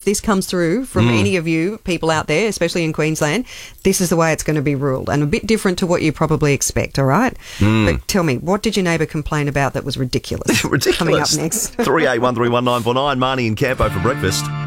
this comes through from any of you people out there, especially in Queensland, this is the way it's going to be ruled, and a bit different to what you probably expect, all right? But tell me, what did your neighbour complain about that was ridiculous? Ridiculous. Coming up next. 38131949, Marnie and Campo for breakfast.